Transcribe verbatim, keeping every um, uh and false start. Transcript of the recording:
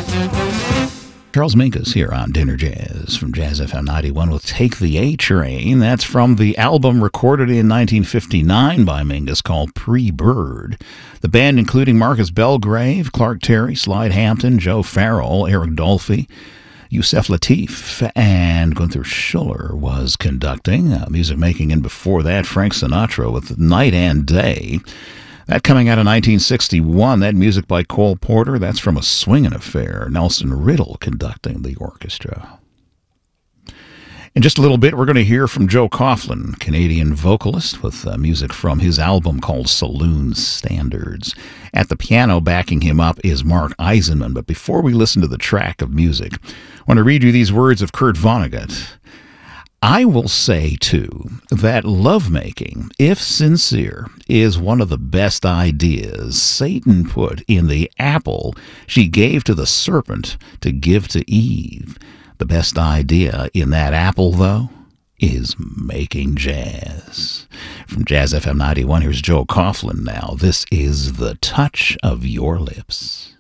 Charles Mingus here on Dinner Jazz from Jazz F M ninety-one with Take the A Train. That's from the album recorded in nineteen fifty-nine by Mingus called Pre-Bird. The band including Marcus Belgrave, Clark Terry, Slide Hampton, Joe Farrell, Eric Dolphy, Yusef Lateef, and Gunther Schuller was conducting. Uh, music making in before that, Frank Sinatra with Night and Day. That coming out of nineteen sixty-one, that music by Cole Porter, that's from A Swingin' Affair. Nelson Riddle conducting the orchestra. In just a little bit, we're going to hear from Joe Coughlin, Canadian vocalist, with uh, music from his album called Saloon Standards. At the piano backing him up is Mark Eisenman, but before we listen to the track of music, I want to read you these words of Kurt Vonnegut. I will say, too, that lovemaking, if sincere, is one of the best ideas Satan put in the apple she gave to the serpent to give to Eve. The best idea in that apple, though, is making jazz. From Jazz F M ninety-one, here's Joe Coughlin now. This is The Touch of Your Lips.